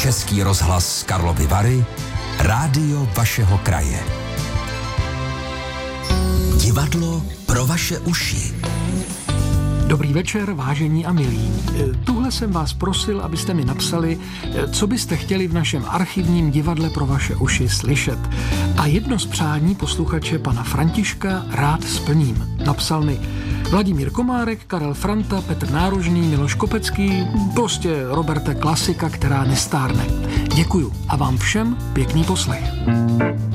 Český rozhlas Karlovy Vary, rádio vašeho kraje. Divadlo pro vaše uši. Dobrý večer, vážení a milí. Tuhle jsem vás prosil, abyste mi napsali, co byste chtěli v našem archivním divadle pro vaše uši slyšet. A jedno z přání posluchače pana Františka rád splním. Napsal mi Vladimír Komárek, Karel Franta, Petr Nárožný, Miloš Kopecký, prostě Roberta klasika, která nestárne. Děkuju a vám všem pěkný poslech.